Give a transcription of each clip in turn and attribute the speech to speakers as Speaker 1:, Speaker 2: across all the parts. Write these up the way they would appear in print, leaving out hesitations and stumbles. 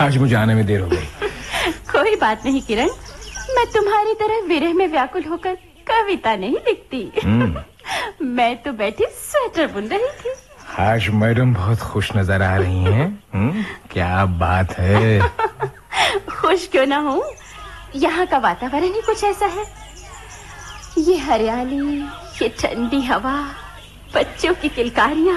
Speaker 1: आज मुझे आने में देर हो गई।
Speaker 2: कोई बात नहीं किरण, मैं तुम्हारी तरह विरह में व्याकुल होकर कविता नहीं लिखती। मैं तो बैठी स्वेटर बुन रही थी।
Speaker 1: आज मैडम बहुत खुश नजर आ रही हैं। क्या बात है।
Speaker 2: खुश क्यों ना हूँ, यहाँ का वातावरण ही कुछ ऐसा है। ये हरियाली, ये ठंडी हवा, बच्चों की किलकारियाँ।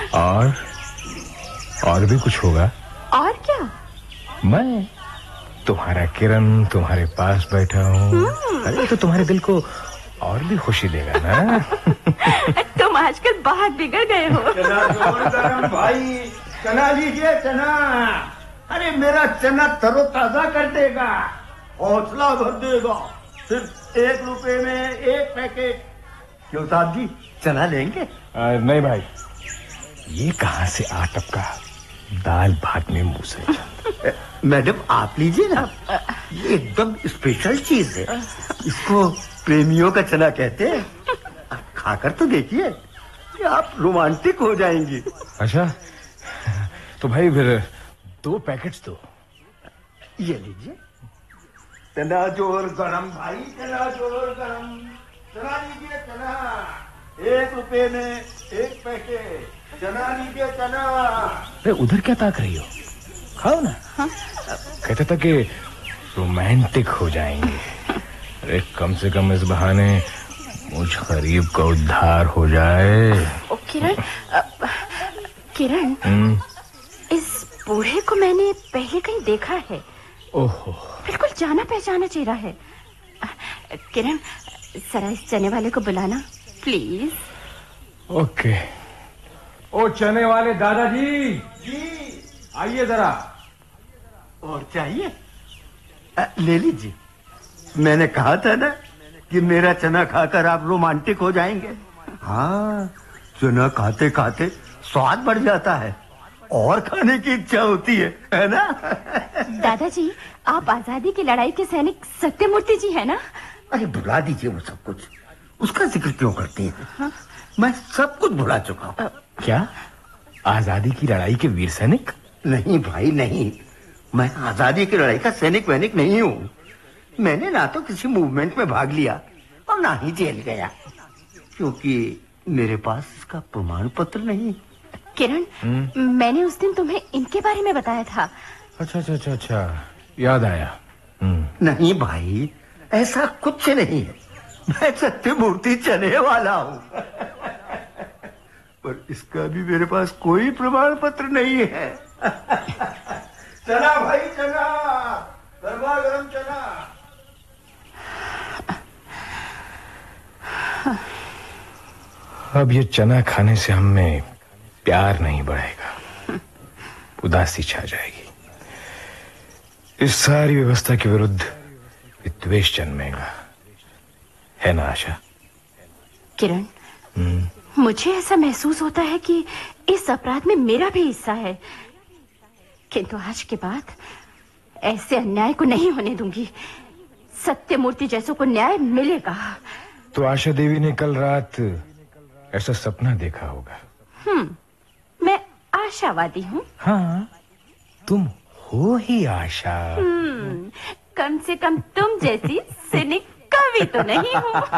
Speaker 1: और भी कुछ होगा।
Speaker 2: और क्या?
Speaker 1: मैं तुम्हारा किरण तुम्हारे पास बैठा हूँ। अरे तो तुम्हारे दिल को और भी खुशी देगा ना।
Speaker 2: तुम आजकल बहुत बिगड़ गए हो।
Speaker 3: चना जोर गरम भाई, चना लीजिए चना। अरे मेरा चना तरोताजा कर देगा, हौसला भर देगा। सिर्फ 1 रुपए में 1 पैकेट। क्यों साहब जी, चना लेंगे?
Speaker 1: नहीं भाई, ये कहाँ से आ टपका दाल भात में मुंह से।
Speaker 3: मैडम आप लीजिए ना, ये एकदम स्पेशल चीज है। इसको प्रेमियों का चना कहते हैं। खाकर तो देखिए, आप रोमांटिक हो जाएंगी।
Speaker 1: अच्छा, तो भाई फिर 2 पैकेट्स दो।
Speaker 3: ये लीजिए। चना जोर गरम भाई, चना जोर गरम। चना लीजिए चना, 1 रुपए में 1 पैकेट। चना लीजिए चना।
Speaker 1: अरे उधर क्या ताक रही हो, खाओ ना।
Speaker 2: हाँ?
Speaker 1: कहता था कि रोमांटिक हो जाएंगे। अरे कम से कम इस बहाने मुझ गरीब का उद्धार हो जाए।
Speaker 2: ओ किरण, इस बूढ़े को मैंने पहले कहीं देखा है।
Speaker 1: ओहो,
Speaker 2: बिल्कुल जाना पहचाना चेहरा है। किरण, जरा इस चने वाले को बुलाना प्लीज।
Speaker 1: ओके। ओ चने वाले दादाजी
Speaker 3: जी
Speaker 1: आइए जरा।
Speaker 3: और चाहिए? ले लीजिए। मैंने कहा था ना कि मेरा चना खाकर आप रोमांटिक हो जाएंगे। हाँ, चना खाते खाते स्वाद बढ़ जाता है और खाने की इच्छा होती है ना?
Speaker 2: दादाजी, आप आजादी की लड़ाई के सैनिक सत्यमूर्ति जी है ना?
Speaker 3: अरे भुला दीजिए वो सब कुछ, उसका जिक्र क्यों करती हैं? हाँ? मैं सब कुछ भुला चुका हूँ।
Speaker 1: क्या आजादी की लड़ाई के वीर सैनिक?
Speaker 3: नहीं भाई नहीं, मैं आजादी की लड़ाई का सैनिक वैनिक नहीं हूँ। मैंने ना तो किसी मूवमेंट में भाग लिया और ना ही जेल गया, क्योंकि मेरे पास इसका प्रमाण पत्र नहीं।
Speaker 2: किरण, मैंने उस दिन तुम्हें इनके बारे में बताया था।
Speaker 1: अच्छा, याद आया।
Speaker 3: नहीं भाई, ऐसा कुछ नहीं है। मैं सत्यमूर्ति चने वाला हूँ। पर इसका भी मेरे पास कोई प्रमाण पत्र नहीं है। चना भाई चना, गरमा गरम चना।
Speaker 1: अब ये चना खाने से हम में प्यार नहीं बढ़ेगा, उदासी छा जाएगी। इस सारी व्यवस्था के विरुद्ध विद्वेष जन्मेगा, है ना आशा?
Speaker 2: किरण, मुझे ऐसा महसूस होता है कि इस अपराध में मेरा भी हिस्सा है, किंतु आज के बाद ऐसे अन्याय को नहीं होने दूंगी। सत्यमूर्ति जैसों को न्याय मिलेगा।
Speaker 1: तो आशा देवी ने कल रात ऐसा सपना देखा होगा।
Speaker 2: मैं आशावादी हूँ।
Speaker 1: हाँ, तुम हो ही आशा।
Speaker 2: कम से कम तुम जैसी सिनिक कवि तो नहीं हूँ।